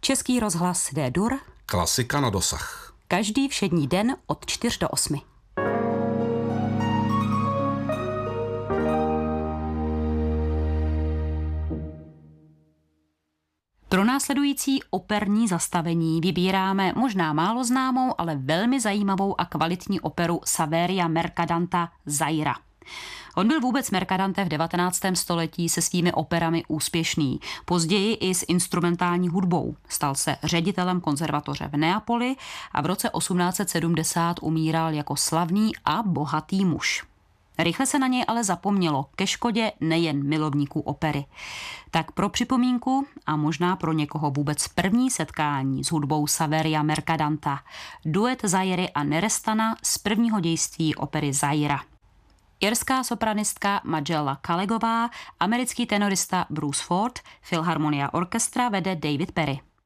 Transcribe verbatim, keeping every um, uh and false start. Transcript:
Český rozhlas D-dur. Klasika na dosah. Každý všední den od čtyř do osmi. Pro následující operní zastavení vybíráme možná málo známou, ale velmi zajímavou a kvalitní operu Saveria Mercadanta Zaira. On byl vůbec Mercadante v devatenáctém století se svými operami úspěšný, později i s instrumentální hudbou. Stal se ředitelem konzervatoře v Neapoli a v roce osmnáct set sedmdesát umíral jako slavný a bohatý muž. Rychle se na něj ale zapomnělo, ke škodě nejen milovníků opery. Tak pro připomínku a možná pro někoho vůbec první setkání s hudbou Saveria Mercadanta, duet Zairy a Nerestana z prvního dějství opery Zaira. Irská sopranistka Majella Kalegová, americký tenorista Bruce Ford, Philharmonia Orchestra vede David Perry.